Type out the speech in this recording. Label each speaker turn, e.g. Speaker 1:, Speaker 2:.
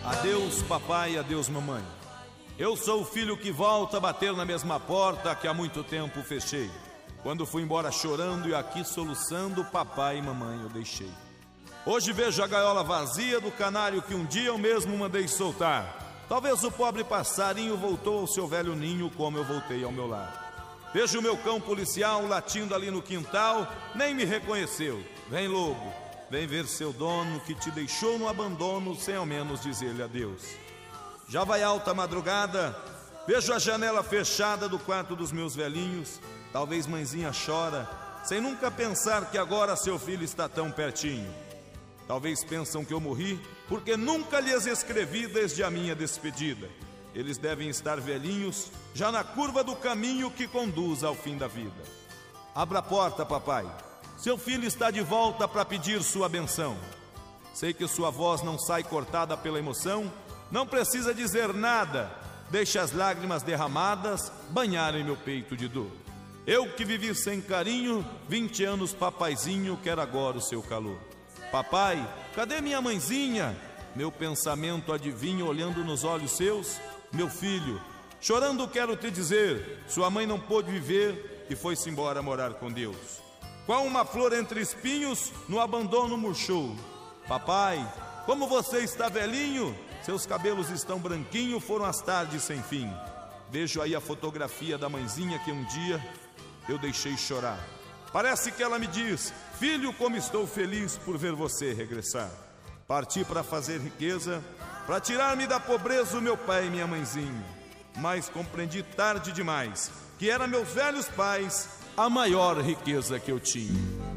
Speaker 1: Adeus papai, adeus mamãe. Eu sou o filho que volta a bater na mesma porta que há muito tempo fechei. Quando fui embora chorando e aqui soluçando, papai e mamãe eu deixei. Hoje vejo a gaiola vazia do canário que um dia eu mesmo mandei soltar. Talvez o pobre passarinho voltou ao seu velho ninho como eu voltei ao meu lar. Vejo o meu cão policial latindo ali no quintal, nem me reconheceu. Vem lobo, vem ver seu dono que te deixou no abandono sem ao menos dizer-lhe adeus. Já vai alta a madrugada, vejo a janela fechada do quarto dos meus velhinhos. Talvez mãezinha chora, sem nunca pensar que agora seu filho está tão pertinho. Talvez pensam que eu morri, porque nunca lhes escrevi desde a minha despedida. Eles devem estar velhinhos, já na curva do caminho que conduz ao fim da vida. Abra a porta, papai. Seu filho está de volta para pedir sua benção. Sei que sua voz não sai cortada pela emoção. Não precisa dizer nada. Deixa as lágrimas derramadas banharem meu peito de dor. Eu que vivi sem carinho, 20 anos papaizinho, quero agora o seu calor. Papai, cadê minha mãezinha? Meu pensamento adivinha olhando nos olhos seus. Meu filho, chorando quero te dizer, sua mãe não pôde viver e foi-se embora morar com Deus. Qual uma flor entre espinhos, no abandono murchou. Papai, como você está velhinho, seus cabelos estão branquinhos, foram as tardes sem fim. Vejo aí a fotografia da mãezinha que um dia eu deixei chorar. Parece que ela me diz, filho, como estou feliz por ver você regressar. Parti para fazer riqueza, para tirar-me da pobreza o meu pai e minha mãezinha. Mas compreendi tarde demais que eram meus velhos pais a maior riqueza que eu tinha.